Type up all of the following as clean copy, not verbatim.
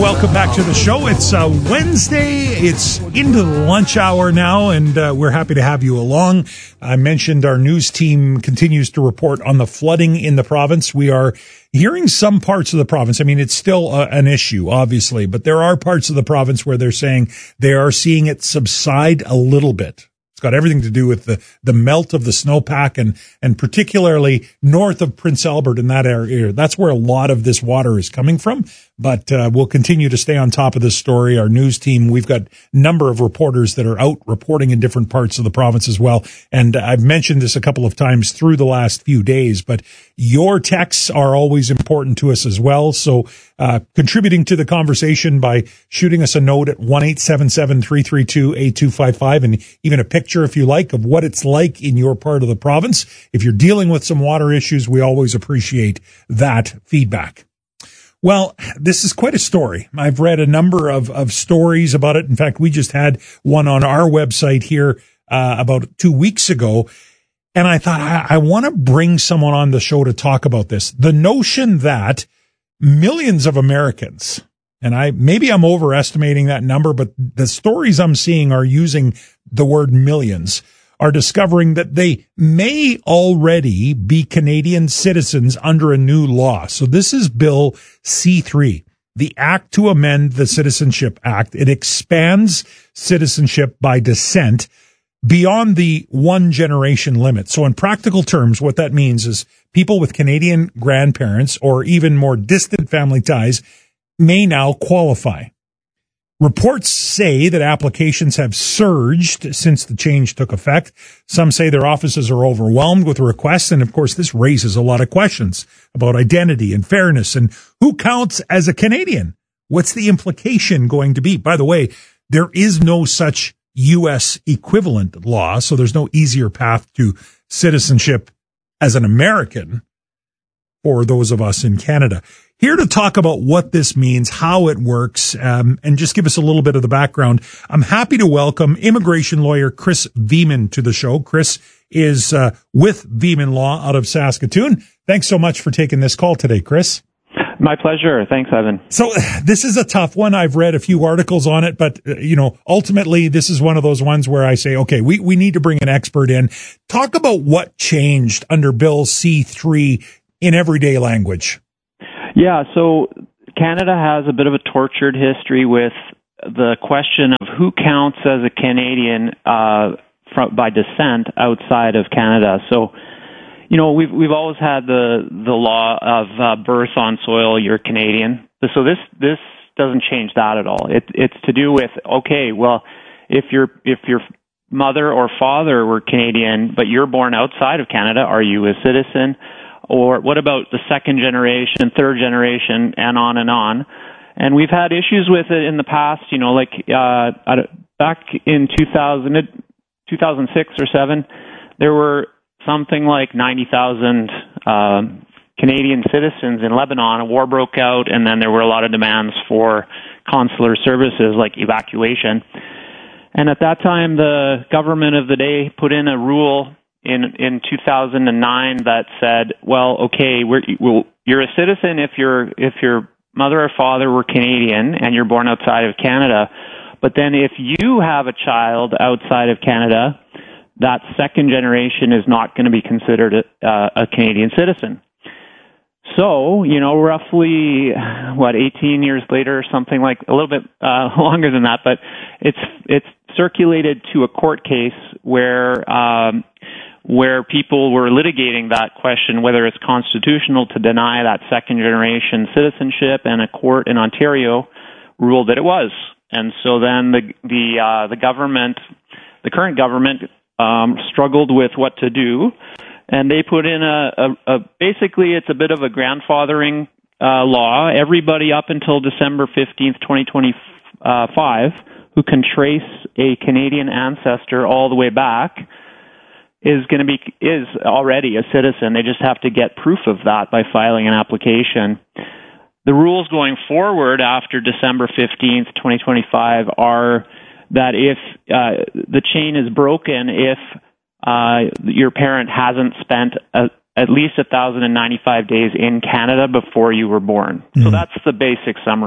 welcome back to the show. It's Wednesday. It's into the lunch hour now, and we're happy to have you along. I mentioned our news team continues to report on the flooding in the province. We are hearing some parts of the province. I mean, it's still an issue, obviously, but there are parts of the province where they're saying they are seeing it subside a little bit. Got everything to do with the melt of the snowpack and particularly north of Prince Albert in that area. That's where a lot of this water is coming from. But we'll continue to stay on top of this story. Our news team, we've got a number of reporters that are out reporting in different parts of the province as well. And I've mentioned this a couple of times through the last few days, but your texts are always important to us as well. So contributing to the conversation by shooting us a note at 1-877-332-8255 and even a picture, if you like, of what it's like in your part of the province. If you're dealing with some water issues, we always appreciate that feedback. Well, this is quite a story. I've read a number of stories about it. In fact, we just had one on our website here about 2 weeks ago. And I thought, I want to bring someone on the show to talk about this. The notion that millions of Americans, and maybe I'm overestimating that number, but the stories I'm seeing are using the word millions, are discovering that they may already be Canadian citizens under a new law. So this is Bill C-3, the Act to Amend the Citizenship Act. It expands citizenship by descent beyond the one generation limit. So in practical terms, what that means is people with Canadian grandparents or even more distant family ties may now qualify. Reports say that applications have surged since the change took effect. Some say their offices are overwhelmed with requests. And of course, this raises a lot of questions about identity and fairness and who counts as a Canadian. What's the implication going to be? By the way, there is no such U.S. equivalent law, so there's no easier path to citizenship as an American for those of us in Canada. Here to talk about what this means, how it works, and just give us a little bit of the background, I'm happy to welcome immigration lawyer Chris Veman to the show. Chris is with Veman Law out of Saskatoon. Thanks so much for taking this call today, Chris. My pleasure. Thanks, Evan. So this is a tough one. I've read a few articles on it, but, ultimately this is one of those ones where I say, okay, we need to bring an expert in. Talk about what changed under Bill C-3 in everyday language. Yeah, so Canada has a bit of a tortured history with the question of who counts as a Canadian by descent outside of Canada. So, we've always had the law of birth on soil, you're Canadian. So this doesn't change that at all. It's to do with, okay, well, if your mother or father were Canadian, but you're born outside of Canada, are you a citizen? Or what about the second generation, third generation, and on and on? And we've had issues with it in the past, back in 2006 or 7, there were something like 90,000 Canadian citizens in Lebanon. A war broke out, and then there were a lot of demands for consular services like evacuation. And at that time, the government of the day put in a rule in 2009 that said, well, okay, you're a citizen if your mother or father were Canadian and you're born outside of Canada. But then if you have a child outside of Canada, that second generation is not going to be considered a Canadian citizen. So, roughly, 18 years later or something, like a little bit longer than that, but it's circulated to a court case where people were litigating that question, whether it's constitutional to deny that second generation citizenship, and a court in Ontario ruled that it was. And so then the government, the current government, struggled with what to do, and they put in basically it's a bit of a grandfathering law. Everybody up until December 15th, 2025, who can trace a Canadian ancestor all the way back is already a citizen. They just have to get proof of that by filing an application. The rules going forward after December 15th, 2025 are that if the chain is broken, if your parent hasn't spent at least 1,095 days in Canada before you were born. Mm-hmm. So that's the basic summary.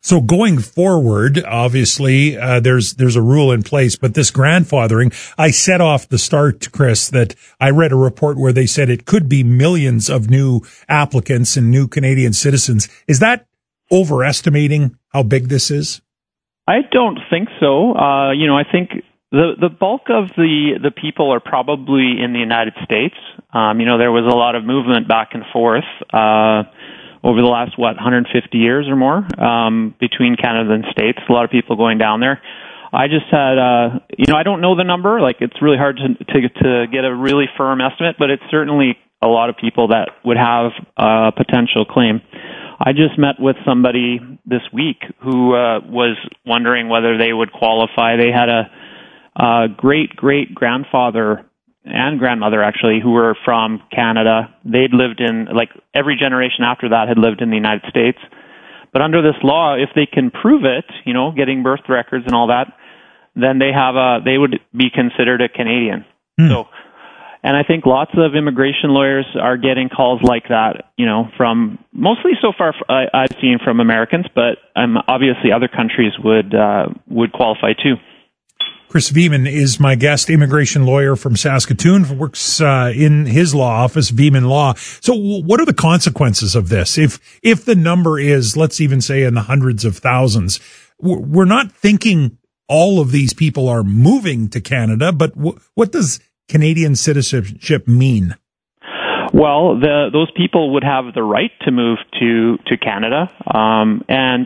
So going forward, obviously, there's a rule in place, but this grandfathering, I said off the start, Chris, that I read a report where they said it could be millions of new applicants and new Canadian citizens. Is that overestimating how big this is? I don't think so. I think the bulk of the people are probably in the United States. There was a lot of movement back and forth, over the last, 150 years or more, between Canada and States. A lot of people going down there. I just had, I don't know the number. Like, it's really hard to get a really firm estimate, but it's certainly a lot of people that would have a potential claim. I just met with somebody this week who was wondering whether they would qualify. They had a great-great-grandfather and grandmother, actually, who were from Canada. They'd lived in, every generation after that had lived in the United States. But under this law, if they can prove it, getting birth records and all that, then they would be considered a Canadian. So, and I think lots of immigration lawyers are getting calls like that, from mostly so far I've seen from Americans, but obviously other countries would qualify too. Chris Veman is my guest, immigration lawyer from Saskatoon, works in his law office, Veman Law. So what are the consequences of this? If the number is, let's even say, in the hundreds of thousands, we're not thinking all of these people are moving to Canada, but what does Canadian citizenship mean? Well, those people would have the right to move to Canada, and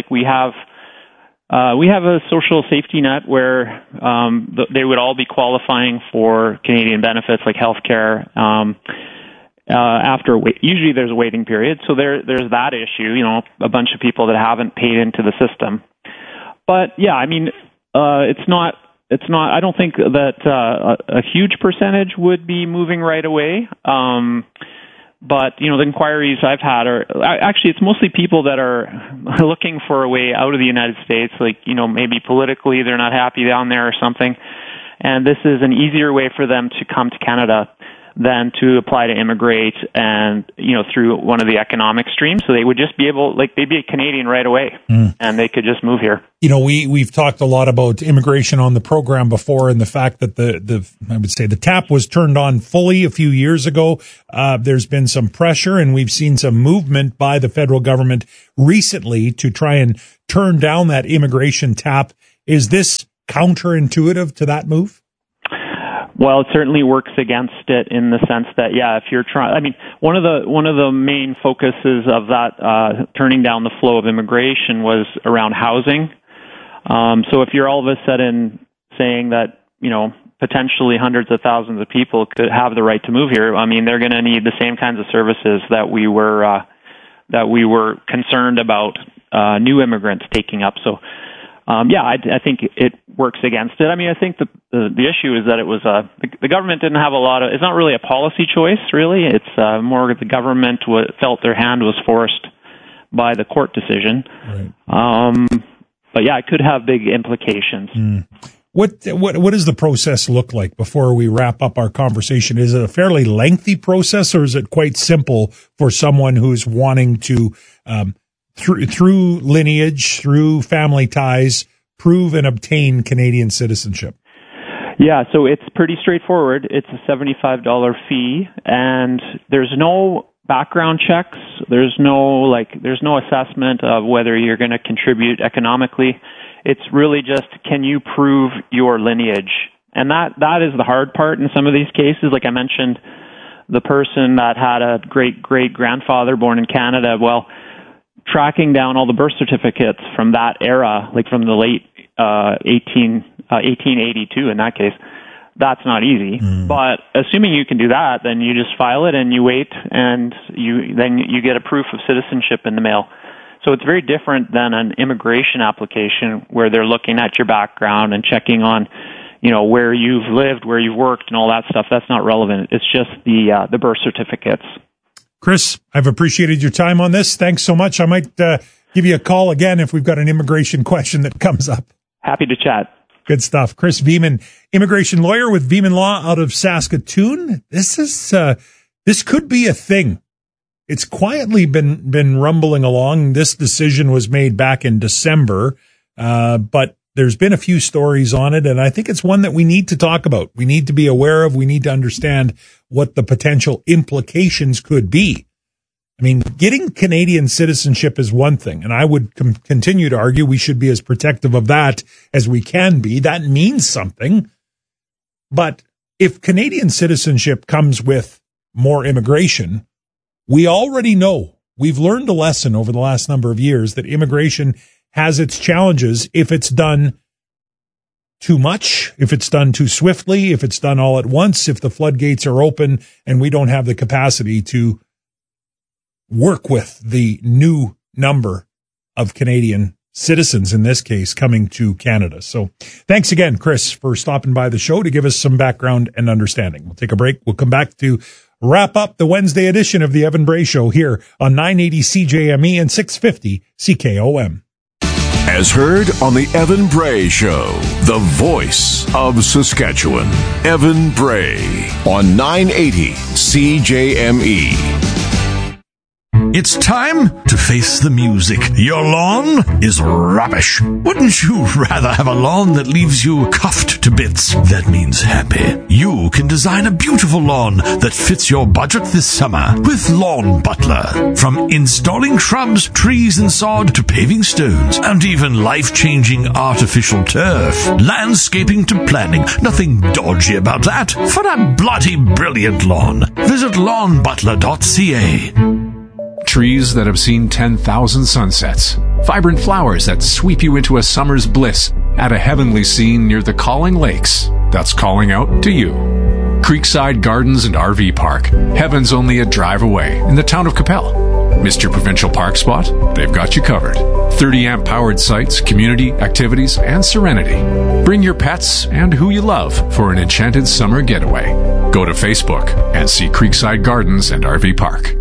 we have a social safety net where they would all be qualifying for Canadian benefits like health care. Usually there's a waiting period, so there's that issue. A bunch of people that haven't paid into the system. But yeah, it's not. I don't think that a huge percentage would be moving right away. But, the inquiries I've had it's mostly people that are looking for a way out of the United States, maybe politically they're not happy down there or something. And this is an easier way for them to come to Canada than to apply to immigrate and, through one of the economic streams. So they would just be they'd be a Canadian right away and they could just move here. We've talked a lot about immigration on the program before and the fact that the tap was turned on fully a few years ago. There's been some pressure and we've seen some movement by the federal government recently to try and turn down that immigration tap. Is this counterintuitive to that move? Well, it certainly works against it in the sense that, if you're trying, one of the main focuses of that turning down the flow of immigration was around housing. So if you're all of a sudden saying that, potentially hundreds of thousands of people could have the right to move here, they're going to need the same kinds of services that we were concerned about new immigrants taking up. So, I think it works against it. I think the issue is that it was the government didn't have a lot of. It's not really a policy choice, really. It's more the government felt their hand was forced by the court decision. Right. But it could have big implications. What does the process look like before we wrap up our conversation? Is it a fairly lengthy process, or is it quite simple for someone who's wanting to through lineage, through family ties, prove and obtain Canadian citizenship? Yeah, so it's pretty straightforward. It's a $75 fee, and there's no background checks. There's no assessment of whether you're going to contribute economically. It's really just, can you prove your lineage? And that is the hard part in some of these cases. Like I mentioned, the person that had a great-great-grandfather born in Canada, well, tracking down all the birth certificates from that era, from the late 1882 in that case, that's not easy. But assuming you can do that, then you just file it and you wait, and you get a proof of citizenship in the mail. So it's very different than an immigration application where they're looking at your background and checking on, where you've lived, where you've worked, and all that stuff. That's not relevant. It's just the birth certificates. Chris, I've appreciated your time on this. Thanks so much. I might give you a call again if we've got an immigration question that comes up. Happy to chat. Good stuff. Chris Veman, immigration lawyer with Veman Law out of Saskatoon. This could be a thing. it's quietly been rumbling along. This decision was made back in December, but there's been a few stories on it, and I think it's one that we need to talk about. We need to be aware of. We need to understand what the potential implications could be. I mean, getting Canadian citizenship is one thing, and I would continue to argue we should be as protective of that as we can be. That means something. But if Canadian citizenship comes with more immigration, we already know, we've learned a lesson over the last number of years that immigration has its challenges if it's done too much, if it's done too swiftly, if it's done all at once, if the floodgates are open and we don't have the capacity to work with the new number of Canadian citizens, in this case, coming to Canada. So thanks again, Chris, for stopping by the show to give us some background and understanding. We'll take a break. We'll come back to wrap up the Wednesday edition of the Evan Bray Show here on 980 CJME and 650 CKOM. As heard on the Evan Bray Show, the voice of Saskatchewan, Evan Bray on 980 CJME. It's time to face the music. Your lawn is rubbish. Wouldn't you rather have a lawn that leaves you cuffed to bits? That means happy. You can design a beautiful lawn that fits your budget this summer with Lawn Butler. From installing shrubs, trees, and sod to paving stones and even life-changing artificial turf. Landscaping to planning. Nothing dodgy about that. For a bloody brilliant lawn, visit lawnbutler.ca. Trees that have seen 10,000 sunsets. Vibrant flowers that sweep you into a summer's bliss at a heavenly scene near the Calling Lakes. That's calling out to you. Creekside Gardens and RV Park. Heaven's only a drive away in the town of Capel. Missed your provincial park spot? They've got you covered. 30-amp powered sites, community, activities, and serenity. Bring your pets and who you love for an enchanted summer getaway. Go to Facebook and see Creekside Gardens and RV Park.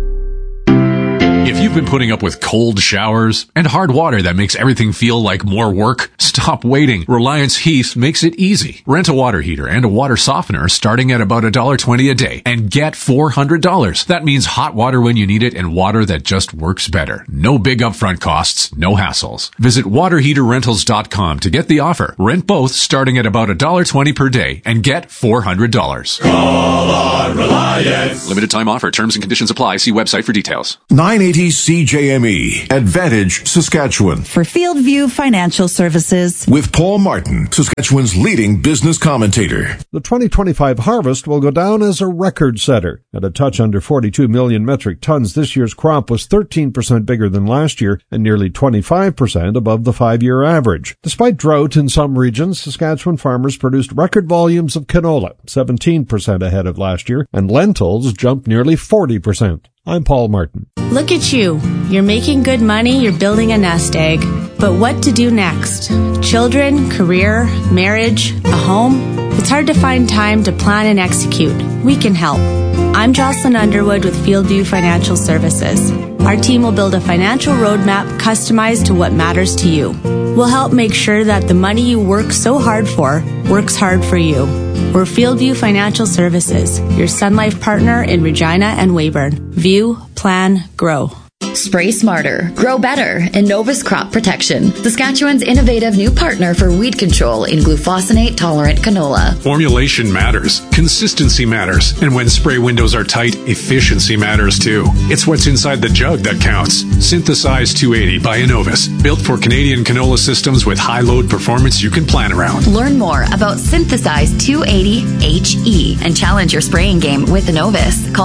If you've been putting up with cold showers and hard water that makes everything feel like more work, stop waiting. Reliance Heath makes it easy. Rent a water heater and a water softener starting at about $1.20 a day and get $400. That means hot water when you need it and water that just works better. No big upfront costs, no hassles. Visit waterheaterrentals.com to get the offer. Rent both starting at about $1.20 per day and get $400. Call on Reliance. Limited time offer. Terms and conditions apply. See website for details. 980 CJME, Advantage, Saskatchewan. For Fieldview Financial Services. With Paul Martin, Saskatchewan's leading business commentator. The 2025 harvest will go down as a record setter. At a touch under 42 million metric tons, this year's crop was 13% bigger than last year and nearly 25% above the 5-year average. Despite drought in some regions, Saskatchewan farmers produced record volumes of canola, 17% ahead of last year, and lentils jumped nearly 40%. I'm Paul Martin. Look at you. You're making good money, you're building a nest egg. But what to do next? Children, career, marriage, a home? It's hard to find time to plan and execute. We can help. I'm Jocelyn Underwood with Fieldview Financial Services. Our team will build a financial roadmap customized to what matters to you. We'll help make sure that the money you work so hard for works hard for you. We're Fieldview Financial Services, your Sun Life partner in Regina and Weyburn. View, plan, grow. Spray smarter, grow better, and Novus Crop Protection, Saskatchewan's innovative new partner for weed control in glufosinate-tolerant canola. Formulation matters, consistency matters, and when spray windows are tight, efficiency matters too. It's what's inside the jug that counts. Synthesize 280 by Innovis, built for Canadian canola systems with high load performance you can plan around. Learn more about Synthesize 280 HE and challenge your spraying game with Innovis. Call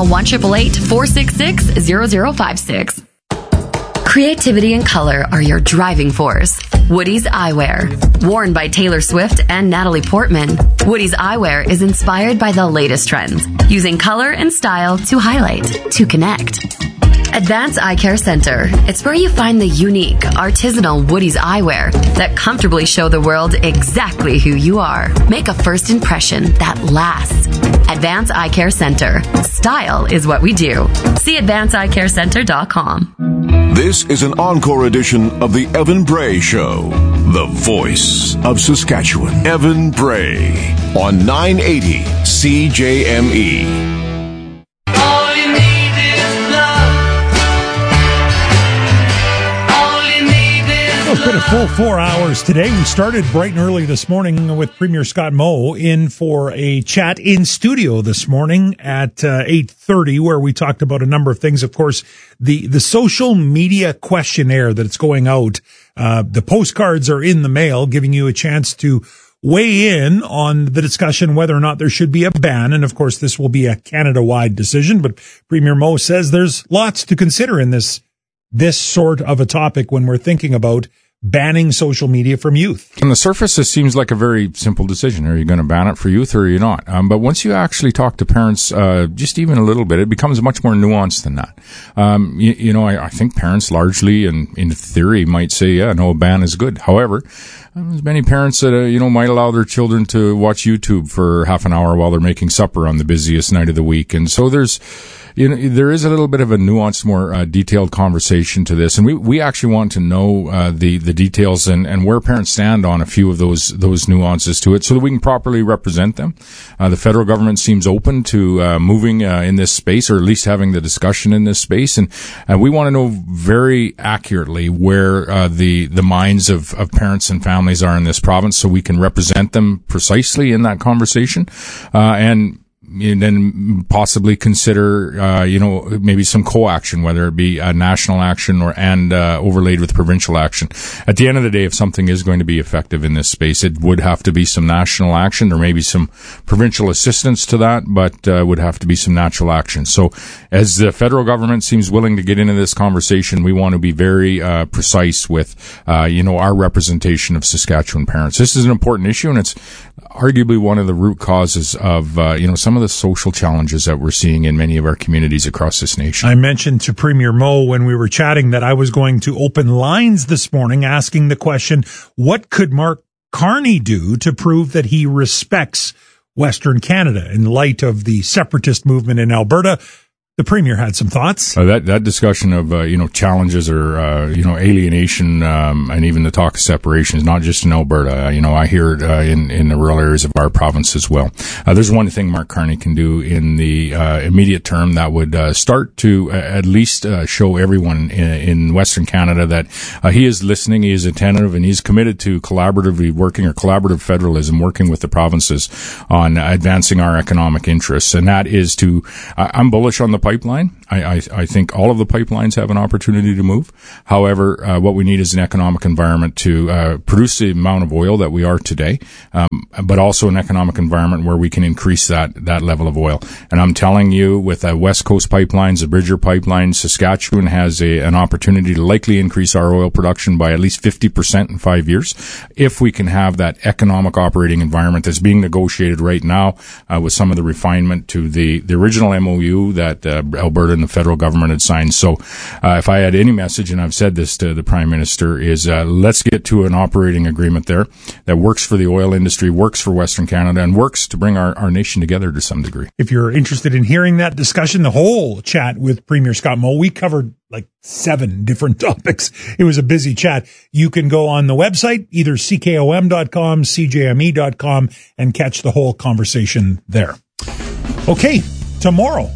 1-888-466-0056. Creativity and color are your driving force. Woody's Eyewear. Worn by Taylor Swift and Natalie Portman, Woody's Eyewear is inspired by the latest trends, using color and style to highlight, to connect. Advance Eye Care Center. It's where you find the unique, artisanal Woody's eyewear that comfortably show the world exactly who you are. Make a first impression that lasts. Advance Eye Care Center. Style is what we do. See advanceeyecarecenter.com. This is an encore edition of the Evan Bray Show, the voice of Saskatchewan. Evan Bray on 980 CJME. All you need is love. It's been a full 4 hours today. We started bright and early this morning with Premier Scott Moe in for a chat in studio this morning at 8:30, where we talked about a number of things. Of course, the social media questionnaire that's going out. The postcards are in the mail, giving you a chance to weigh in on the discussion whether or not there should be a ban. And of course, this will be a Canada-wide decision. But Premier Moe says there's lots to consider in this sort of a topic when we're thinking about banning social media from youth. On the surface, this seems like a very simple decision. Are you going to ban it for youth or are you not? But once you actually talk to parents, just even a little bit, it becomes much more nuanced than that. I think parents largely, and in theory, might say, yeah, no, a ban is good. However, there's many parents that, might allow their children to watch YouTube for half an hour while they're making supper on the busiest night of the week. And so there is a little bit of a nuanced, more detailed conversation to this, and we actually want to know the details and where parents stand on a few of those nuances to it, so that we can properly represent them. The federal government seems open to moving in this space, or at least having the discussion in this space, and we want to know very accurately where the minds of parents and families are in this province, so we can represent them precisely in that conversation, and then possibly consider, maybe some co-action, whether it be a national action and overlaid with provincial action. At the end of the day, if something is going to be effective in this space, it would have to be some national action. There may be some provincial assistance to that, but would have to be some natural action. So as the federal government seems willing to get into this conversation, we want to be very precise with, our representation of Saskatchewan parents. This is an important issue, and it's arguably one of the root causes of, some of the social challenges that we're seeing in many of our communities across this nation. I mentioned to Premier Moe when we were chatting that I was going to open lines this morning asking the question, what could Mark Carney do to prove that he respects Western Canada in light of the separatist movement in Alberta? The Premier had some thoughts. That discussion of, challenges or, alienation, and even the talk of separation is not just in Alberta. I hear it, in the rural areas of our province as well. There's one thing Mark Carney can do in the, immediate term that would, start to at least, show everyone in Western Canada that, he is listening, he is attentive, and he's committed to collaborative federalism, working with the provinces on advancing our economic interests. And that is I'm bullish on the pipeline. I think all of the pipelines have an opportunity to move. However, what we need is an economic environment to produce the amount of oil that we are today, but also an economic environment where we can increase that level of oil. And I'm telling you, with West Coast pipelines, the Bridger pipeline, Saskatchewan has an opportunity to likely increase our oil production by at least 50% in 5 years, if we can have that economic operating environment that's being negotiated right now with some of the refinement to the original MOU that Alberta and the federal government had signed. So if I had any message, and I've said this to the Prime Minister, is let's get to an operating agreement there that works for the oil industry, works for Western Canada, and works to bring our nation together to some degree. If you're interested in hearing that discussion, the whole chat with Premier Scott Moe, we covered like 7 different topics. It was a busy chat. You can go on the website, either ckom.com, cjme.com, and catch the whole conversation there. Okay, tomorrow.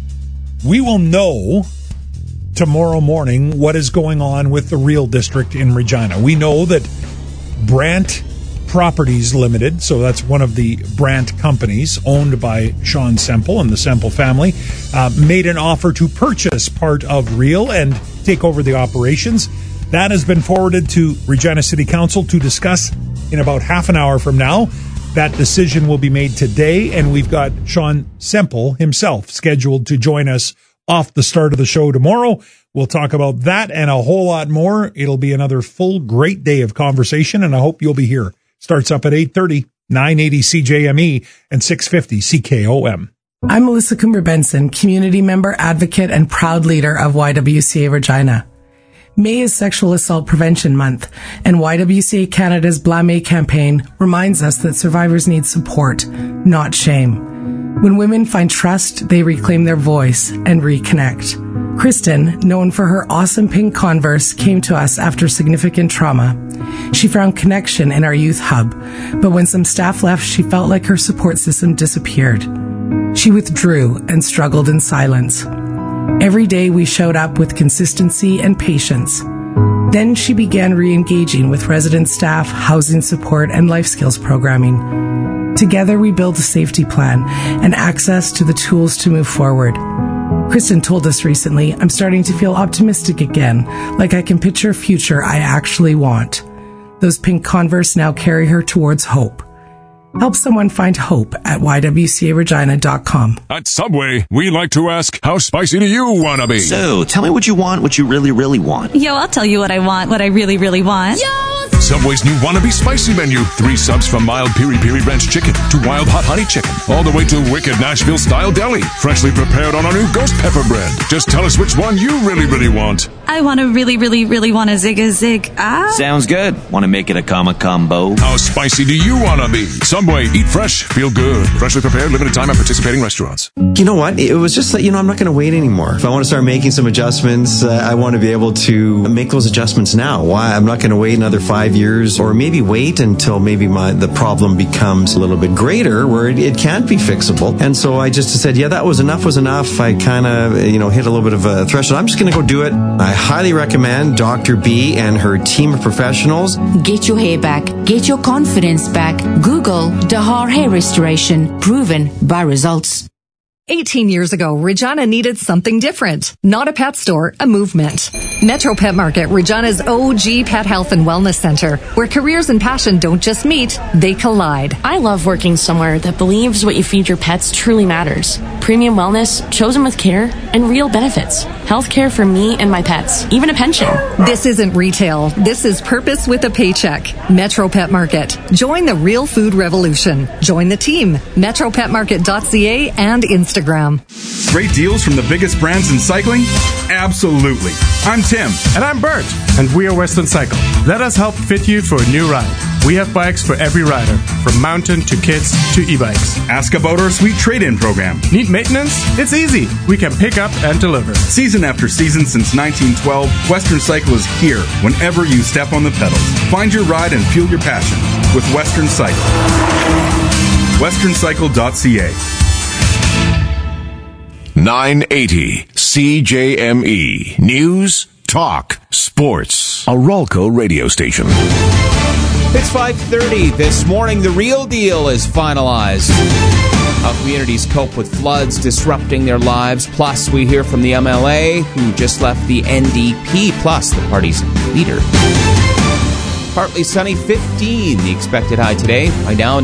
We will know tomorrow morning what is going on with the Real District in Regina. We know that Brandt Properties Limited, so that's one of the Brandt companies owned by Sean Semple and the Semple family, made an offer to purchase part of Real and take over the operations. That has been forwarded to Regina City Council to discuss in about half an hour from now. That decision will be made today, and we've got Sean Semple himself scheduled to join us off the start of the show tomorrow. We'll talk about that and a whole lot more. It'll be another full, great day of conversation, and I hope you'll be here. Starts up at 8:30, 980 CJME and 650 CKOM. I'm Melissa Coomer-Benson, community member, advocate, and proud leader of YWCA Regina. May is Sexual Assault Prevention Month, and YWCA Canada's Blame campaign reminds us that survivors need support, not shame. When women find trust, they reclaim their voice and reconnect. Kristen, known for her awesome pink Converse, came to us after significant trauma. She found connection in our youth hub, but when some staff left, she felt like her support system disappeared. She withdrew and struggled in silence. Every day we showed up with consistency and patience. Then she began re-engaging with resident staff, housing support, and life skills programming. Together, we built a safety plan and access to the tools to move forward. Kristen told us recently, I'm starting to feel optimistic again, like I can picture a future I actually want. Those pink Converse now carry her towards hope. Help someone find hope at ywcaregina.com. At Subway, we like to ask, how spicy do you want to be? So, tell me what you want, what you really, really want. Yo, I'll tell you what I want, what I really, really want. Yo! Subway's new Wannabe Spicy menu. 3 subs from mild piri-piri ranch chicken to wild hot honey chicken, all the way to wicked Nashville-style deli, freshly prepared on our new ghost pepper bread. Just tell us which one you really, really want. I want to really, really, really want a zig. Sounds good. Want to make it a combo? How spicy do you want to be? Subway, eat fresh, feel good. Freshly prepared, limited time at participating restaurants. You know what? It was just that, I'm not going to wait anymore. If I want to start making some adjustments, I want to be able to make those adjustments now. Why? I'm not going to wait another 5 years, or maybe wait until maybe the problem becomes a little bit greater where it can't be fixable. And so I just said, that was enough. I kind of, hit a little bit of a threshold. I'm just going to go do it. I highly recommend Dr. B and her team of professionals. Get your hair back. Get your confidence back. Google Dahar Hair Restoration. Proven by results. 18 years ago, Regina needed something different. Not a pet store, a movement. Metro Pet Market, Regina's OG pet health and wellness center, where careers and passion don't just meet, they collide. I love working somewhere that believes what you feed your pets truly matters. Premium wellness, chosen with care, and real benefits. Healthcare for me and my pets, even a pension. This isn't retail. This is purpose with a paycheck. Metro Pet Market. Join the real food revolution. Join the team. MetroPetMarket.ca and Instagram. Great deals from the biggest brands in cycling? Absolutely. I'm Tim. And I'm Bert. And we are Western Cycle. Let us help fit you for a new ride. We have bikes for every rider, from mountain to kids to e-bikes. Ask about our sweet trade-in program. Need maintenance? It's easy. We can pick up and deliver. Season after season since 1912, Western Cycle is here whenever you step on the pedals. Find your ride and fuel your passion with Western Cycle. WesternCycle.ca. 980 CJME. News, talk, sports. A Ralco radio station. It's 5:30 this morning. The Real Deal is finalized. How communities cope with floods disrupting their lives. Plus, we hear from the MLA, who just left the NDP, plus the party's leader. Partly sunny, 15 the expected high today. By now,